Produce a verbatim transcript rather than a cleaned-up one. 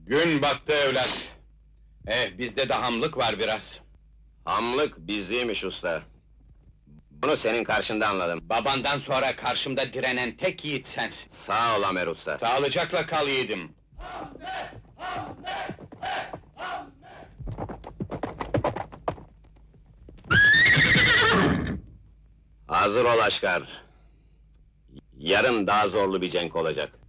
Gün battı evlat. Eh, bizde de hamlık var biraz. Hamlık bizdeymiş usta. Bunu senin karşında anladım. Babandan sonra karşımda direnen tek yiğit sensin. Sağ ol Amer usta. Sağlıcakla kal yiğidim. Hazır ol Aşkar. Yarın daha zorlu bir cenk olacak.